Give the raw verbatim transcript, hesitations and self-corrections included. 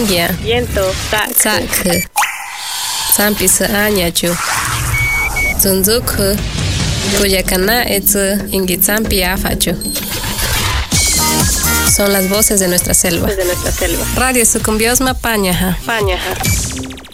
Ingia. Yento. Sak. Sak. Sampis Añachu. Zunzuk. Cuyacana etz Ingitsampi Afachu. Son las voces de nuestra selva. De nuestra selva. Radio Sucumbiosma Pañaja. Pañaja.